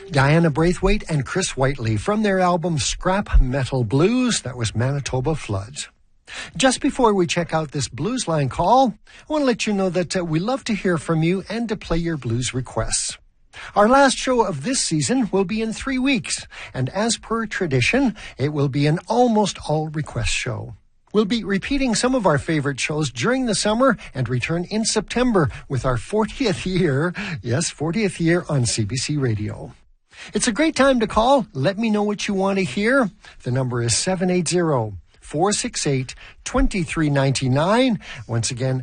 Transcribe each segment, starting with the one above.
Diana Braithwaite and Chris Whiteley from their album Scrap Metal Blues. That was Manitoba Floods. Just before we check out this blues line call, I want to let you know that we love to hear from you and to play your blues requests. Our last show of this season will be in 3 weeks, and as per tradition, it will be an almost all request show. We'll be repeating some of our favorite shows during the summer and return in September with our 40th year, yes, 40th year on CBC Radio. It's a great time to call. Let me know what you want to hear. The number is 780-468-2399. Once again,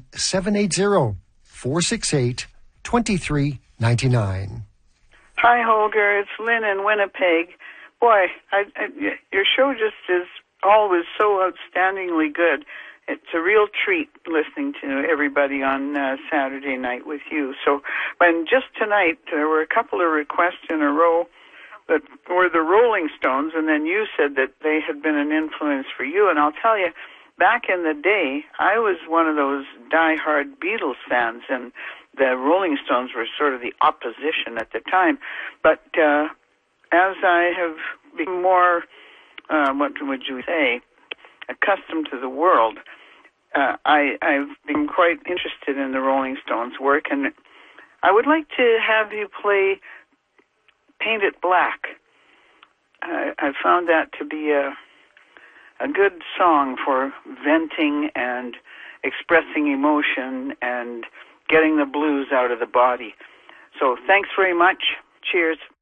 780-468-2399. Hi, Holger. It's Lynn in Winnipeg. Boy, your show just is always so outstandingly good. It's a real treat listening to everybody on Saturday night with you. So, and just tonight, there were a couple of requests in a row that were the Rolling Stones, and then you said that they had been an influence for you. And I'll tell you, back in the day, I was one of those die-hard Beatles fans, and the Rolling Stones were sort of the opposition at the time. But as I have become more, what would you say, accustomed to the world, I've been quite interested in the Rolling Stones' work, and I would like to have you play Paint It Black. I found that to be a good song for venting and expressing emotion and getting the blues out of the body. So thanks very much. Cheers.